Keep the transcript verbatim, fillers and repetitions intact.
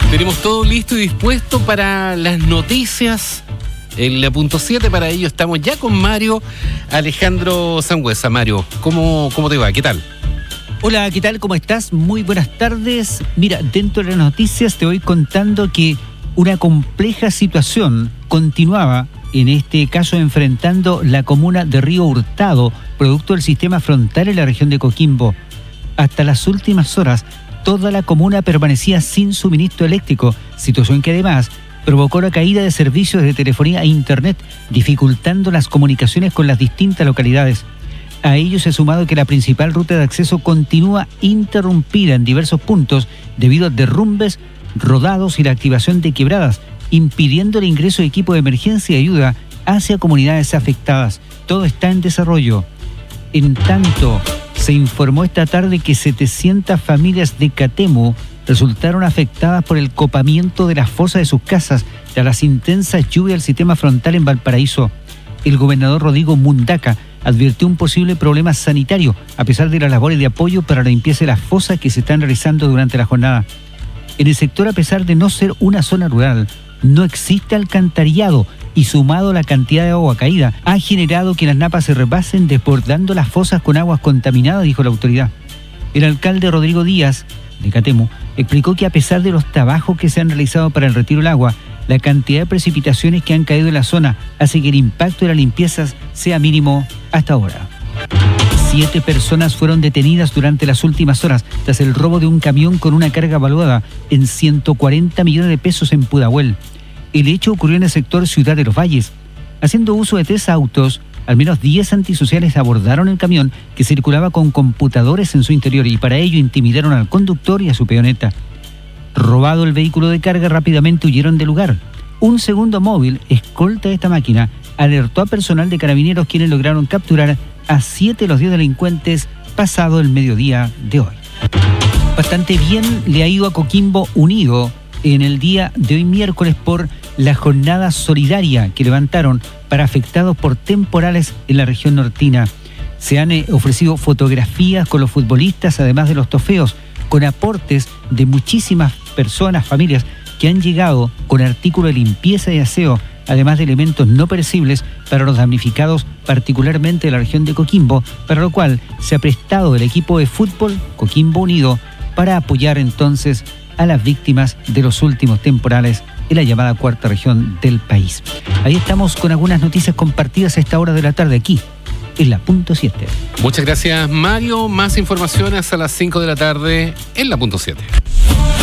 Tenemos todo listo y dispuesto para las noticias en la punto siete. Para ello estamos ya con Mario Alejandro Sangüesa. Mario, ¿cómo, cómo te va? ¿Qué tal? Hola, ¿qué tal? ¿Cómo estás? Muy buenas tardes. Mira, dentro de las noticias te voy contando que una compleja situación continuaba, en este caso enfrentando la comuna de Río Hurtado, producto del sistema frontal en la región de Coquimbo. Hasta las últimas horas, toda la comuna permanecía sin suministro eléctrico, situación que además provocó la caída de servicios de telefonía e internet, dificultando las comunicaciones con las distintas localidades. A ello se ha sumado que la principal ruta de acceso continúa interrumpida en diversos puntos debido a derrumbes, rodados y la activación de quebradas, impidiendo el ingreso de equipo de emergencia y ayuda hacia comunidades afectadas. Todo está en desarrollo. En tanto, se informó esta tarde que setecientas familias de Catemu resultaron afectadas por el copamiento de las fosas de sus casas tras las intensas lluvias del sistema frontal en Valparaíso. El gobernador Rodrigo Mundaca advirtió un posible problema sanitario, a pesar de las labores de apoyo para la limpieza de las fosas que se están realizando durante la jornada. En el sector, a pesar de no ser una zona rural, no existe alcantarillado y, sumado a la cantidad de agua caída, ha generado que las napas se rebasen desbordando las fosas con aguas contaminadas, dijo la autoridad. El alcalde Rodrigo Díaz, de Catemu, explicó que a pesar de los trabajos que se han realizado para el retiro del agua, la cantidad de precipitaciones que han caído en la zona hace que el impacto de las limpiezas sea mínimo hasta ahora. Siete personas fueron detenidas durante las últimas horas tras el robo de un camión con una carga valuada en ciento cuarenta millones de pesos en Pudahuel. El hecho ocurrió en el sector Ciudad de los Valles. Haciendo uso de tres autos, al menos diez antisociales abordaron el camión que circulaba con computadores en su interior y para ello intimidaron al conductor y a su peoneta. Robado el vehículo de carga, rápidamente huyeron del lugar. Un segundo móvil, escolta de esta máquina, alertó a personal de carabineros, quienes lograron capturar a siete de los diez delincuentes pasado el mediodía de hoy. Bastante bien le ha ido a Coquimbo Unido en el día de hoy miércoles por la jornada solidaria que levantaron para afectados por temporales en la región nortina. Se han eh, ofrecido fotografías con los futbolistas, además de los trofeos, con aportes de muchísimas personas, familias, que han llegado con artículos de limpieza y aseo, además de elementos no perecibles para los damnificados, particularmente de la región de Coquimbo, para lo cual se ha prestado el equipo de fútbol Coquimbo Unido para apoyar entonces a las víctimas de los últimos temporales en la llamada cuarta región del país. Ahí estamos con algunas noticias compartidas a esta hora de la tarde aquí en la punto siete. Muchas gracias, Mario. Más informaciones a las cinco de la tarde en la punto siete.